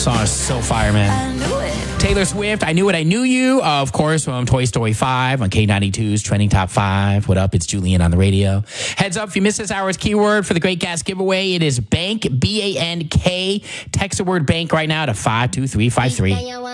Song is so fire, man. I knew it. Taylor Swift, I Knew It, I Knew You, of course, from Toy Story 5 on K92's Trending Top 5. What up? It's Julian on the radio. Heads up, if you missed this hour's keyword for the Great Gas giveaway, it is bank, B-A-N-K. Text the word bank right now to 52353.